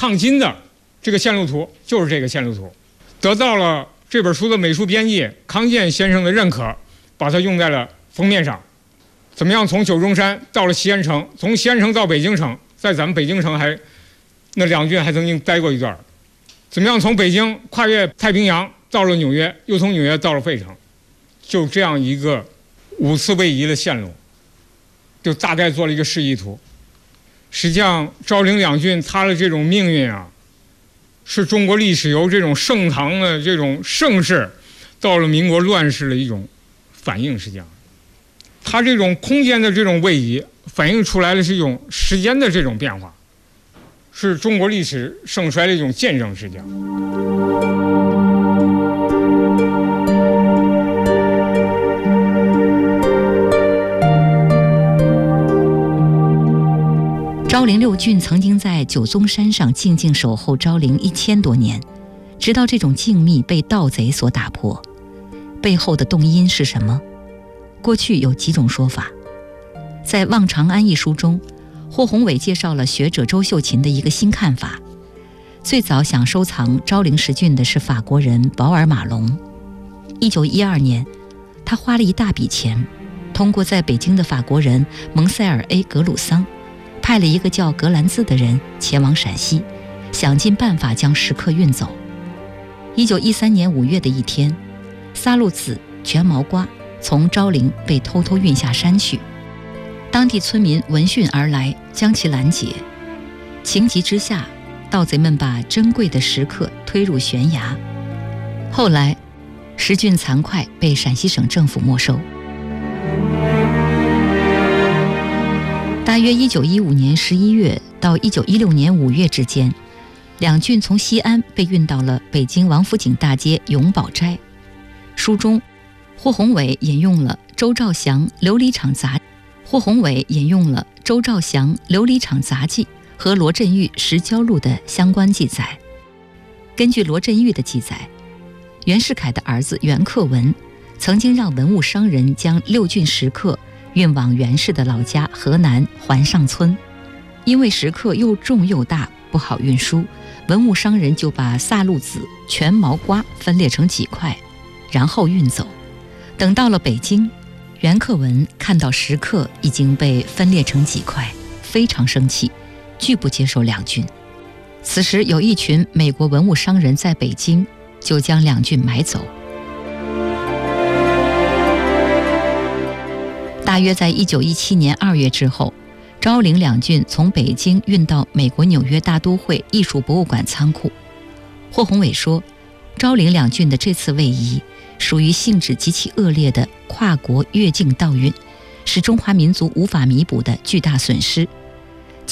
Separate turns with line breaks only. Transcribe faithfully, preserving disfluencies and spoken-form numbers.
抗金的这个线路图就是这个线路图，得到了这本书的美术编辑康健先生的认可，把它用在了封面上。怎么样从九中山到了西安城，从西安城到北京城，在咱们北京城还那两郡还曾经待过一段。怎么样从北京跨越太平洋到了纽约，又从纽约到了费城，就这样一个五次位移的线路，就大概做了一个示意图。实际上昭陵两郡它的这种命运啊，是中国历史由这种盛唐的这种盛世到了民国乱世的一种反应。实际上它这种空间的这种位移反映出来的是一种时间的这种变化，是中国历史盛衰的一种见证。实际上
昭陵六郡曾经在九宗山上静静守候昭陵一千多年，直到这种静谧被盗贼所打破。背后的动因是什么？过去有几种说法。在《望长安》一书中，霍宏伟介绍了学者周秀琴的一个新看法。最早想收藏昭陵十郡的是法国人保尔马龙。一九一二年，他花了一大笔钱，通过在北京的法国人蒙塞尔 A 格鲁桑，派了一个叫格兰兹的人前往陕西，想尽办法将石刻运走。一九一三年五月的一天，萨路子、全毛瓜从昭陵被偷偷运下山去，当地村民闻讯而来，将其拦截。情急之下，盗贼们把珍贵的石刻推入悬崖。后来，十郡残块被陕西省政府没收。大约一九一五年十一月到一九一六年五月之间，两郡从西安被运到了北京王府井大街永宝斋。书中，霍宏伟引用了周兆祥《琉璃厂杂》，霍宏伟引用了周兆祥《琉璃厂杂记》和罗振玉《石胶录》的相关记载。根据罗振玉的记载，袁世凯的儿子袁克文曾经让文物商人将六郡石刻运往袁氏的老家河南环上村，因为石刻又重又大，不好运输，文物商人就把萨路子、全毛瓜分裂成几块，然后运走。等到了北京，袁克文看到石刻已经被分裂成几块，非常生气，拒不接受两郡。此时有一群美国文物商人在北京，就将两郡买走。大约在一九一七年二月之后，昭陵两郡从北京运到美国纽约大都会艺术博物馆仓库。霍宏伟说，昭陵两郡的这次位移属于性质极其恶劣的跨国越境盗运，是中华民族无法弥补的巨大损失，